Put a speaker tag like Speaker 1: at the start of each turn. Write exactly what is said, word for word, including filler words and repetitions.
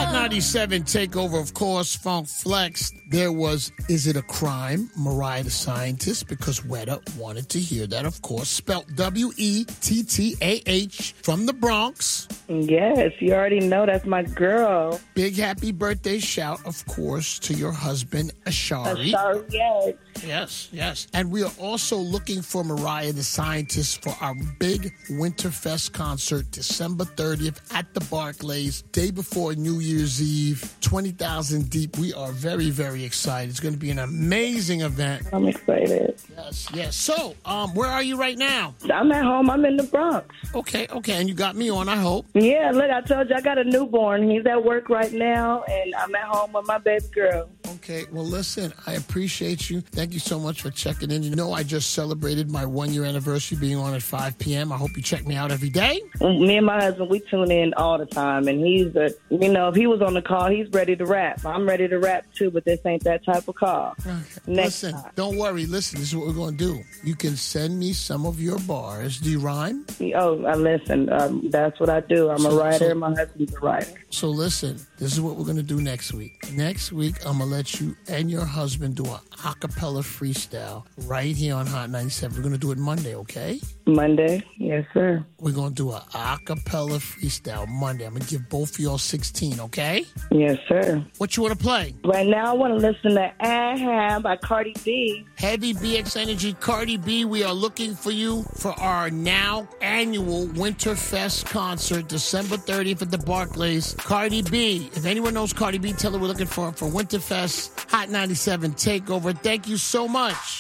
Speaker 1: Hot ninety-seven takeover, of course, Funk Flex. There was Is It a Crime? Mariah the Scientist, because Weta wanted to hear that, of course. Spelt W E T T A H from the Bronx.
Speaker 2: Yes, you already know that's my girl.
Speaker 1: Big happy birthday shout, of course, to your husband, Ashari.
Speaker 2: Ashari, yes.
Speaker 1: Yes, yes. And we are also looking for Mariah the Scientist for our big Winterfest concert, December thirtieth at the Barclays, day before New Year's Eve, twenty thousand deep. We are very, very excited. It's going to be an amazing event.
Speaker 2: I'm excited.
Speaker 1: Yes, yes. So, um, where are you right now?
Speaker 2: I'm at home. I'm in the Bronx.
Speaker 1: Okay, okay. And you got me on, I hope.
Speaker 2: Yeah, look, I told you I got a newborn. He's at work right now, and I'm at home with my baby girl.
Speaker 1: Okay, well, listen, I appreciate you. Thank you so much for checking in. You know, I just celebrated my one-year anniversary being on at five p.m. I hope you check me out every day.
Speaker 2: Me and my husband, we tune in all the time, and he's, a, you know, if he was on the call, he's ready to rap. I'm ready to rap, too, but this ain't that type of call.
Speaker 1: Okay.
Speaker 2: Next
Speaker 1: Listen,
Speaker 2: time.
Speaker 1: Don't worry. Listen, this is what we're going to do. You can send me some of your bars. Do you rhyme?
Speaker 2: Oh, uh, listen, um, that's what I do. I'm
Speaker 1: So-
Speaker 2: a writer.
Speaker 1: so-
Speaker 2: My husband's a writer.
Speaker 1: So listen, this is what we're going to do next week. Next week, I'm going to let you and your husband do a acapella freestyle right here on Hot ninety-seven. We're going to do it Monday, okay?
Speaker 2: Monday, yes, sir.
Speaker 1: We're going to do a acapella freestyle Monday. I'm going to give both of y'all sixteen, okay?
Speaker 2: Yes, sir.
Speaker 1: What you want to play?
Speaker 2: Right now, I want to listen to "Ah" by Cardi B.
Speaker 1: Heavy B X Energy, Cardi B, we are looking for you for our now annual Winterfest concert, December thirtieth at the Barclays. Cardi B. If anyone knows Cardi B, tell her we're looking for her for Winterfest Hot ninety-seven Takeover. Thank you so much.